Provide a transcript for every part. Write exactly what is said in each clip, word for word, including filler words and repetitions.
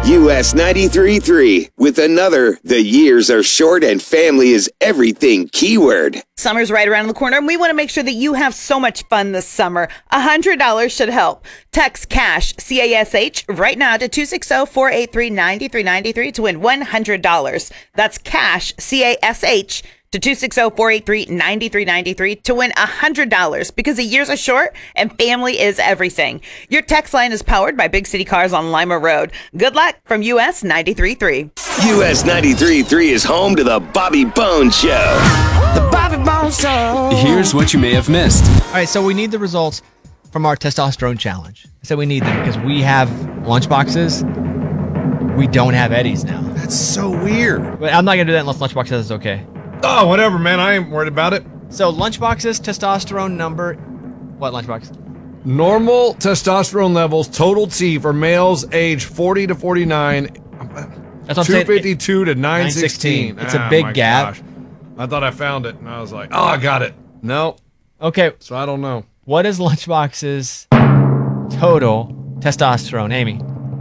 U S ninety-three point three with another "The years are short and family is everything" keyword. Summer's right around the corner, and we want to make sure that you have so much fun this summer. one hundred dollars should help. Text CASH, C A S H, right now to two six zero, four eight three, nine three nine three to win one hundred dollars. That's CASH, C A S H, to two six zero, four eight three, nine three nine three to win one hundred dollars, because the years are short and family is everything. Your text line is powered by Big City Cars on Lima Road. Good luck from U S ninety-three point three. U S ninety-three point three is home to the Bobby Bones Show. The Bobby Bones Show. Here's what you may have missed. All right, so we need the results from our testosterone challenge. I said we need them because we have lunchboxes. We don't have Eddie's now. That's so weird. But I'm not going to do that unless Lunchbox says it's okay. Oh, whatever, man. I ain't worried about it. So Lunchbox's testosterone number... What, Lunchbox? Normal testosterone levels, total T for males age forty to forty-nine. That's what I'm saying. two fifty-two to nine sixteen. It's a Ah, big my gap. gosh. I thought I found it, and I was like, oh, I got it. No. Okay, So I don't know. what is Lunchbox's total testosterone, Amy?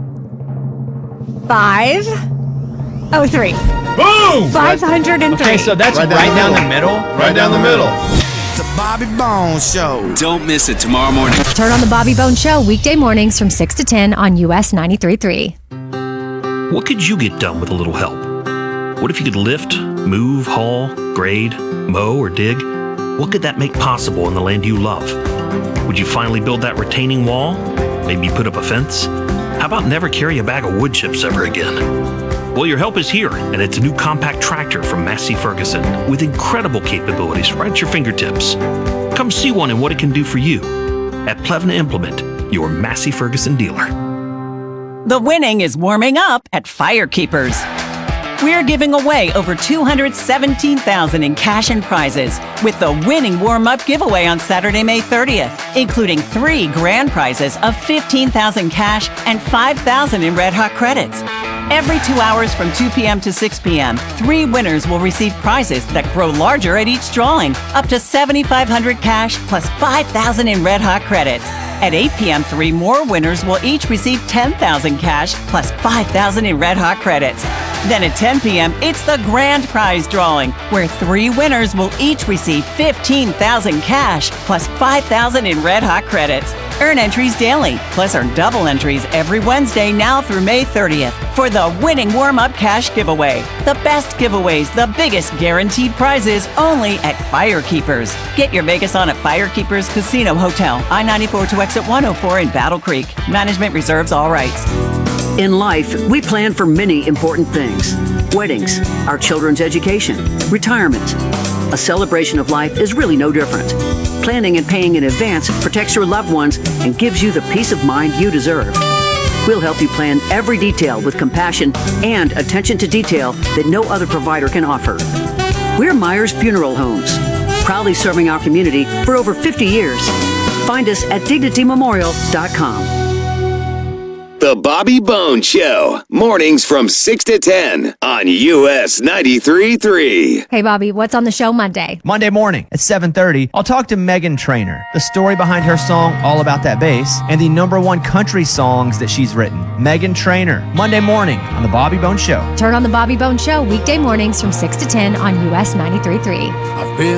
Five oh three. Boom! Five hundred and three. Okay, so that's right, Right down down, the the middle. Right down the middle. The Bobby Bones Show. Don't miss it tomorrow morning. Turn on the Bobby Bones Show weekday mornings from six to ten on U S ninety-three point three. What could you get done with a little help? What if you could lift, move, haul, grade, mow, or dig? What could that make possible in the land you love? Would you finally build that retaining wall? Maybe put up a fence? How about never carry a bag of wood chips ever again? Well, your help is here, and it's a new compact tractor from Massey Ferguson with incredible capabilities right at your fingertips. Come see one and what it can do for you at Plevna Implement, your Massey Ferguson dealer. The winning is warming up at Firekeepers. We're giving away over two hundred seventeen thousand dollars in cash and prizes with the winning warm-up giveaway on Saturday, May thirtieth, including three grand prizes of fifteen thousand dollars cash and five thousand dollars in Red Hot credits. Every two hours from two p.m. to six p.m., three winners will receive prizes that grow larger at each drawing, up to seven thousand five hundred dollars cash plus five thousand dollars in Red Hot credits. At eight p.m., three more winners will each receive ten thousand dollars cash plus five thousand dollars in Red Hot credits. Then at ten p.m., it's the grand prize drawing, where three winners will each receive fifteen thousand dollars cash plus five thousand dollars in Red Hot credits. Earn entries daily, plus earn double entries every Wednesday now through May thirtieth for the winning warm-up cash giveaway. The best giveaways, the biggest guaranteed prizes, only at Firekeepers. Get your Vegas on at Firekeepers Casino Hotel, I ninety-four to exit one oh four in Battle Creek. Management reserves all rights. In life, we plan for many important things. Weddings, our children's education, retirement. A celebration of life is really no different. Planning and paying in advance protects your loved ones and gives you the peace of mind you deserve. We'll help you plan every detail with compassion and attention to detail that no other provider can offer. We're Myers Funeral Homes, proudly serving our community for over fifty years. Find us at dignity memorial dot com. The Bobby Bones Show, mornings from six to ten on U S ninety-three point three. Hey, Bobby, what's on the show Monday? Monday morning at seven thirty, I'll talk to Meghan Trainor, the story behind her song All About That Bass, and the number one country songs that she's written. Meghan Trainor, Monday morning on The Bobby Bones Show. Turn on the Bobby Bones Show weekday mornings from six to ten on U S ninety-three point three. I've been